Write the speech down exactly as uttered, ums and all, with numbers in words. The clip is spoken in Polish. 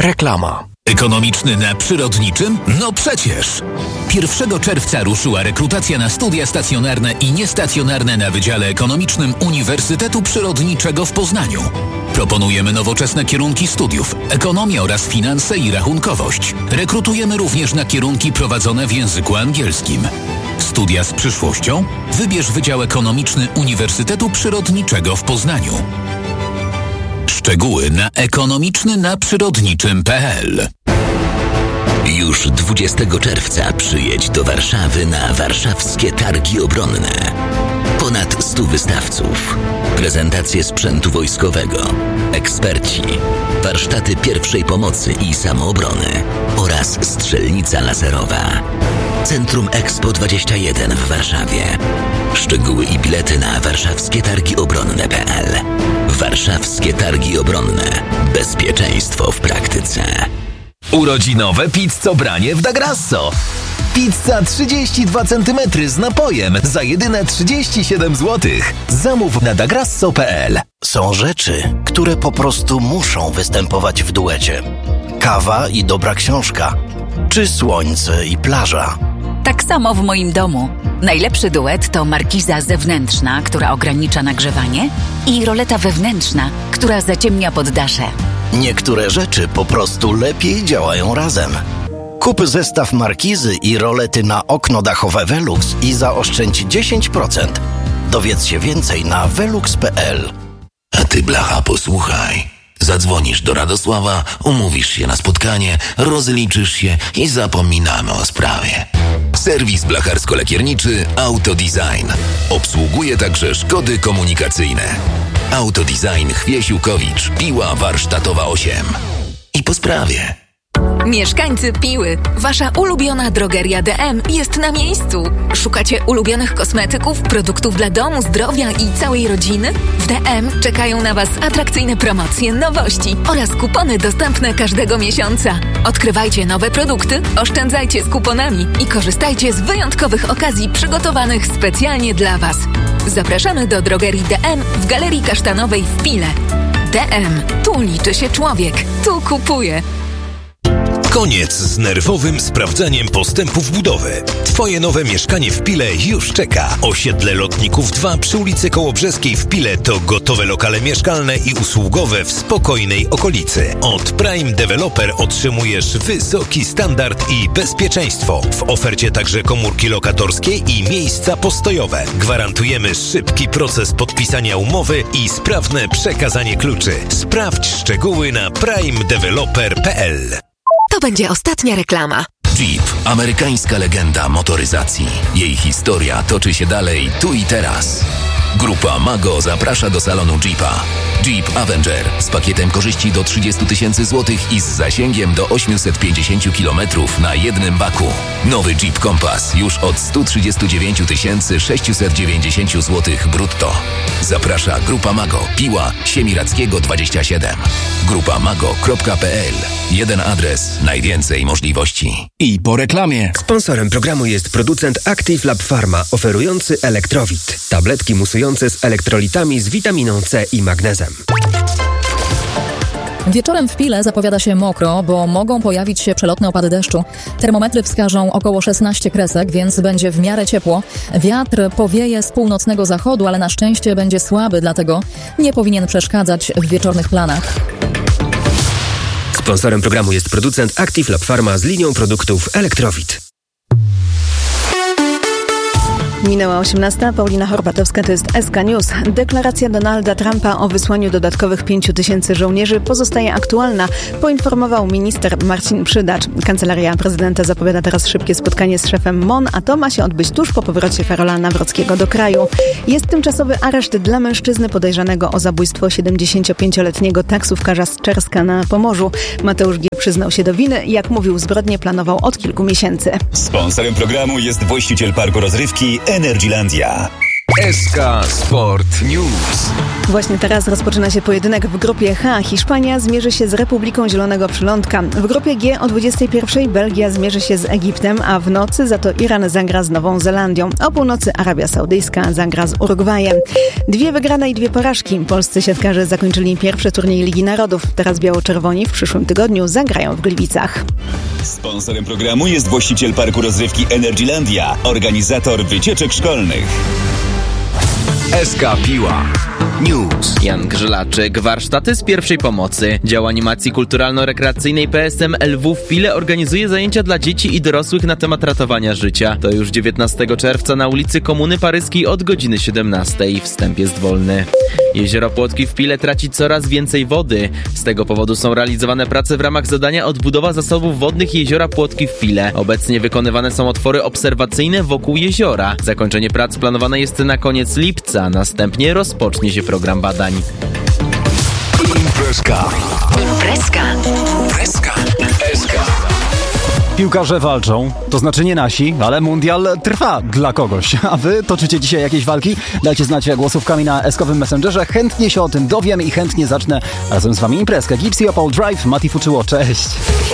Reklama. Ekonomiczny na przyrodniczym? No przecież! pierwszego czerwca ruszyła rekrutacja na studia stacjonarne i niestacjonarne na Wydziale Ekonomicznym Uniwersytetu Przyrodniczego w Poznaniu. Proponujemy nowoczesne kierunki studiów, ekonomię oraz finanse i rachunkowość. Rekrutujemy również na kierunki prowadzone w języku angielskim. Studia z przyszłością? Wybierz Wydział Ekonomiczny Uniwersytetu Przyrodniczego w Poznaniu. Szczegóły na ekonomiczny na przyrodniczym kropka p l. Już dwudziestego czerwca przyjedź do Warszawy na warszawskie targi obronne. Ponad stu wystawców, prezentacje sprzętu wojskowego, eksperci, warsztaty pierwszej pomocy i samoobrony oraz strzelnica laserowa. Centrum Expo dwadzieścia jeden w Warszawie. Szczegóły i bilety na warszawskie targi obronne kropka p l. Warszawskie targi obronne. Bezpieczeństwo w praktyce. Urodzinowe pizzobranie w Da Grasso. Pizza trzydzieści dwa centymetry z napojem za jedyne trzydzieści siedem złotych. Zamów na dagrasso kropka p l. Są rzeczy, które po prostu muszą występować w duecie. Kawa i dobra książka. Czy słońce i plaża. Tak samo w moim domu. Najlepszy duet to markiza zewnętrzna, która ogranicza nagrzewanie, i roleta wewnętrzna, która zaciemnia poddasze. Niektóre rzeczy po prostu lepiej działają razem. Kup zestaw markizy i rolety na okno dachowe Velux i zaoszczędź dziesięć procent. Dowiedz się więcej na velux kropka p l. A ty, blacha, posłuchaj. Zadzwonisz do Radosława, umówisz się na spotkanie, rozliczysz się i zapominamy o sprawie. Serwis blacharsko-lakierniczy Autodesign. Obsługuje także szkody komunikacyjne. Autodesign Chwiesiukowicz, Piła Warsztatowa osiem. I po sprawie. Mieszkańcy Piły, wasza ulubiona drogeria D M jest na miejscu. Szukacie ulubionych kosmetyków, produktów dla domu, zdrowia i całej rodziny? W D M czekają na was atrakcyjne promocje, nowości oraz kupony dostępne każdego miesiąca. Odkrywajcie nowe produkty, oszczędzajcie z kuponami i korzystajcie z wyjątkowych okazji przygotowanych specjalnie dla was. Zapraszamy do drogerii D M w Galerii Kasztanowej w Pile. D M. Tu liczy się człowiek. Tu kupuje. Koniec z nerwowym sprawdzaniem postępów budowy. Twoje nowe mieszkanie w Pile już czeka. Osiedle Lotników dwa przy ulicy Kołobrzeskiej w Pile to gotowe lokale mieszkalne i usługowe w spokojnej okolicy. Od Prime Developer otrzymujesz wysoki standard i bezpieczeństwo. W ofercie także komórki lokatorskie i miejsca postojowe. Gwarantujemy szybki proces podpisania umowy i sprawne przekazanie kluczy. Sprawdź szczegóły na prime developer kropka p l. To będzie ostatnia reklama. Jeep, amerykańska legenda motoryzacji. Jej historia toczy się dalej tu i teraz. Grupa Mago zaprasza do salonu Jeepa. Jeep Avenger z pakietem korzyści do trzydzieści tysięcy złotych i z zasięgiem do osiemset pięćdziesiąt kilometrów na jednym baku. Nowy Jeep Compass już od sto trzydzieści dziewięć tysięcy sześćset dziewięćdziesiąt złotych brutto. Zaprasza Grupa Mago, Piła, Siemirackiego dwadzieścia siedem. grupa mago kropka p l. Jeden adres, najwięcej możliwości. I po reklamie. Sponsorem programu jest producent Active Lab Pharma, oferujący Elektrowit. Tabletki musujące z elektrolitami z witaminą C i magnezem. Wieczorem w Pile zapowiada się mokro, bo mogą pojawić się przelotne opady deszczu. Termometry wskażą około szesnaście kresek, więc będzie w miarę ciepło. Wiatr powieje z północnego zachodu, ale na szczęście będzie słaby, dlatego nie powinien przeszkadzać w wieczornych planach. Sponsorem programu jest producent Active Lab Pharma z linią produktów Elektrowit. Minęła osiemnasta. Paulina Horbatowska, to jest S K News. Deklaracja Donalda Trumpa o wysłaniu dodatkowych pięciu tysięcy żołnierzy pozostaje aktualna, poinformował minister Marcin Przydacz. Kancelaria prezydenta zapowiada teraz szybkie spotkanie z szefem M O N, a to ma się odbyć tuż po powrocie Karola Nawrockiego do kraju. Jest tymczasowy areszt dla mężczyzny podejrzanego o zabójstwo siedemdziesięciopięcioletniego taksówkarza z Czerska na Pomorzu. Mateusz G. przyznał się do winy. Jak mówił, zbrodnię planował od kilku miesięcy. Sponsorem programu jest właściciel parku rozrywki Energylandia. S K Sport News. Właśnie teraz rozpoczyna się pojedynek w grupie H. Hiszpania zmierzy się z Republiką Zielonego Przylądka. W grupie G o dwudziestej pierwszej Belgia zmierzy się z Egiptem, a w nocy za to Iran zagra z Nową Zelandią. O północy Arabia Saudyjska zagra z Urugwajem. Dwie wygrane i dwie porażki. Polscy siatkarze zakończyli pierwszy turniej Ligi Narodów. Teraz biało-czerwoni w przyszłym tygodniu zagrają w Gliwicach. Sponsorem programu jest właściciel parku rozrywki Energylandia, organizator wycieczek szkolnych. S K Piła News. Jan Grzelaczyk. Warsztaty z pierwszej pomocy. Dział animacji kulturalno-rekreacyjnej P S M L W w Pile organizuje zajęcia dla dzieci i dorosłych na temat ratowania życia. To już dziewiętnastego czerwca na ulicy Komuny Paryskiej od godziny siedemnastej. Wstęp jest wolny. Jezioro Płotki w Pile traci coraz więcej wody. Z tego powodu są realizowane prace w ramach zadania Odbudowa zasobów wodnych Jeziora Płotki w Pile. Obecnie wykonywane są otwory obserwacyjne wokół jeziora. Zakończenie prac planowane jest na koniec lipca. Następnie rozpocznie się program badań. Imprezka. Imprezka. Imprezka. S K. Piłkarze walczą, to znaczy nie nasi, ale mundial trwa dla kogoś. A wy toczycie dzisiaj jakieś walki? Dajcie znać głosówkami na eskowym Messengerze. Chętnie się o tym dowiem i chętnie zacznę razem z wami imprezkę. Gipsy, Opal Drive, Mati Fuczyło, cześć!